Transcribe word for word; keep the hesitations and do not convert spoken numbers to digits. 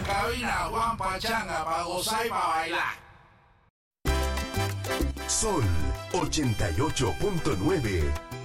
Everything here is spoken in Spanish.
cabina, Juan Pachanga, para gozar y para bailar. Sol ochenta y ocho punto nueve.